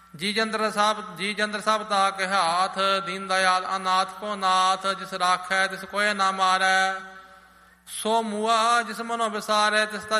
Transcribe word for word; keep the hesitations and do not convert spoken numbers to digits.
ਜੀ ਜੰਦਰ ਸਾਹਿਬ ਜੀ ਜੰਦਰ ਸਾਹਿਬ ਤਾ ਕਹਾਥ, ਦੀਨ ਦਇਆਲ ਅਨਾਥ ਕੋ ਨਾਥ, ਜਿਸ ਰਾਖੈ ਤਿਸ ਕੋਇ ਨਾ ਮਾਰੈ, ਸੋ ਮੂਆ ਜਿਸ ਮਨੋ ਵਿਸਾਰੈ ਤਿਸ ਤਾ